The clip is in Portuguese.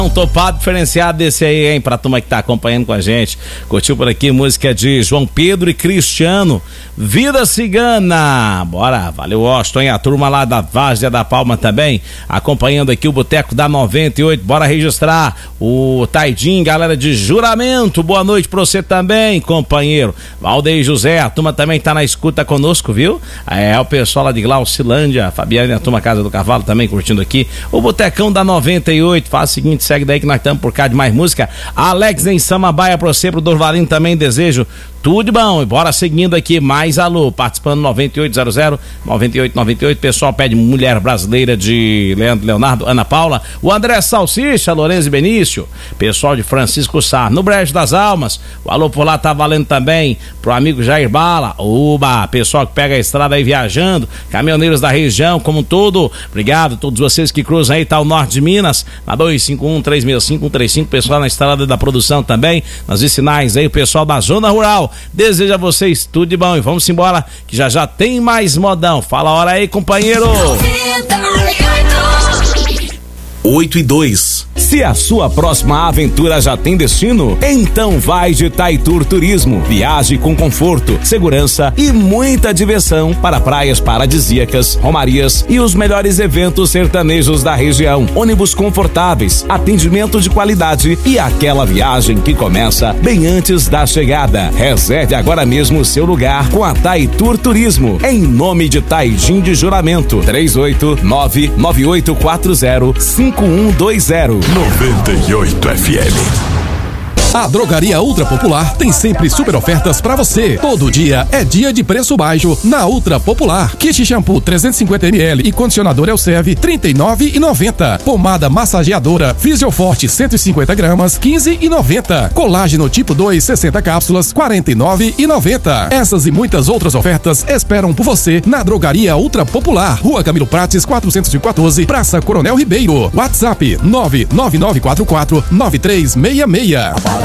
Um topado diferenciado desse aí, hein? Pra turma que tá acompanhando com a gente. Curtiu por aqui música de João Pedro e Cristiano, Vida Cigana. Bora, valeu, Washington, e a turma lá da Várzea da Palma também, acompanhando aqui o Boteco da 98. Bora registrar o Taidim, galera de Juramento. Boa noite pra você também, companheiro. Valdeir José, a turma também tá na escuta conosco, viu? É o pessoal lá de Glaucilândia, Fabiana e a turma Casa do Cavalo também curtindo aqui o Botecão da 98. Faz o seguinte, segue daí que nós estamos por cá de mais música. Alex em Samambaia, pra você, pro Dorvalino também desejo tudo de bom. E bora seguindo aqui, mais alô, participando 9800 9898. Pessoal pede Mulher Brasileira de Leandro Leonardo, Ana Paula, o André Salsicha, Lourenço e Benício, pessoal de Francisco Sá, no Brejo das Almas. O alô por lá tá valendo também pro amigo Jair Bala, oba, pessoal que pega a estrada aí viajando, caminhoneiros da região como um todo. Obrigado a todos vocês que cruzam aí, tá o norte de Minas, na 251-365-135, pessoal na estrada da produção também, nas vicinais aí, o pessoal da zona rural. Desejo a vocês tudo de bom e vamos embora que já já tem mais modão. Fala a hora aí, companheiro. 8:02. Se a sua próxima aventura já tem destino, então vai de Taitur Turismo. Viaje com conforto, segurança e muita diversão para praias paradisíacas, romarias e os melhores eventos sertanejos da região. Ônibus confortáveis, atendimento de qualidade e aquela viagem que começa bem antes da chegada. Reserve agora mesmo o seu lugar com a Taitur Turismo, em nome de Taidim de Juramento. 389-9840-5120. 98 FM. A Drogaria Ultra Popular tem sempre super ofertas pra você. Todo dia é dia de preço baixo na Ultra Popular. Kit shampoo 350ml e condicionador Elsev R$ 39,90. Pomada massageadora Fisioforte 150 gramas R$ 15,90. Colágeno tipo 2 60 cápsulas R$ 49,90. Essas e muitas outras ofertas esperam por você na Drogaria Ultra Popular. Rua Camilo Prates 414, Praça Coronel Ribeiro. WhatsApp 99944 9366.